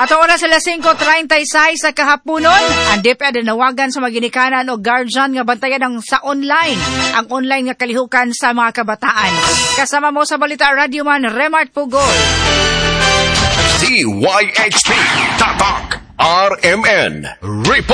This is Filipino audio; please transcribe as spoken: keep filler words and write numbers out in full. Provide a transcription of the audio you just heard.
Ato oras sila five thirty-six sa kahaponon. Ang D E P E D nawagan sa maginikanan o guardian nga bantayan ang sa online. Ang online nga kalihukan sa mga kabataan. Kasama mo sa Balita Radio Man, Remart Pugol. D Y H P Tatak R M N Report.